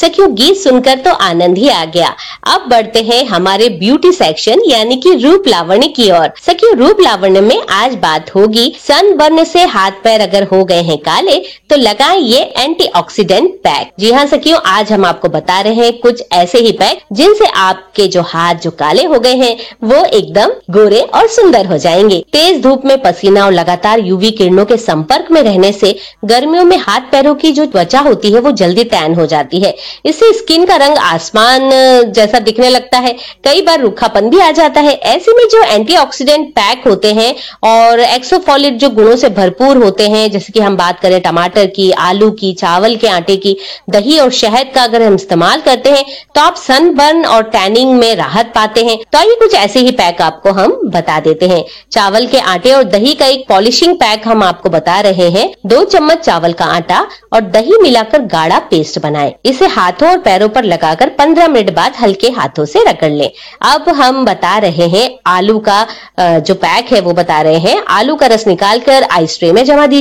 सखियों, गीत सुनकर तो आनंद ही आ गया। अब बढ़ते हैं हमारे ब्यूटी सेक्शन यानी कि रूप लावण्य की ओर। सखियों, रूप लावण्य में आज बात होगी सनबर्न से हाथ पैर अगर हो गए हैं काले तो लगाएं ये एंटीऑक्सीडेंट पैक। जी हाँ सखियों, आज हम आपको बता रहे हैं कुछ ऐसे ही पैक जिनसे आपके जो हाथ जो काले हो गए हैं वो एकदम गोरे और सुंदर हो जाएंगे। तेज धूप में पसीना और लगातार यूवी किरणों के संपर्क में रहने से गर्मियों में हाथ पैरों की जो त्वचा होती है वो जल्दी टैन हो जाती है। इससे स्किन का रंग आसमान जैसा दिखने लगता है, कई बार रूखापन भी आ जाता है। ऐसे में जो एंटीऑक्सीडेंट पैक होते हैं और एक्सोफोलेट जो गुणों से भरपूर होते हैं, जैसे कि हम बात करें टमाटर की, आलू की, चावल के आटे की, दही और शहद का अगर हम इस्तेमाल करते हैं तो आप सनबर्न और टैनिंग में राहत पाते हैं। तो आइए कुछ ऐसे ही पैक आपको हम बता देते हैं। चावल के आटे और दही का एक पॉलिशिंग पैक हम आपको बता रहे हैं। 2 चम्मच चावल का आटा और दही मिलाकर गाढ़ा पेस्ट बनाएं। इसे हाथों और पैरों पर लगाकर 15 मिनट बाद हल्के हाथों से रगड़ लें। अब हम बता रहे हैं आलू का जो पैक है वो बता रहे हैं। आलू का रस निकालकर आइस ट्रे में जमा दीजिए।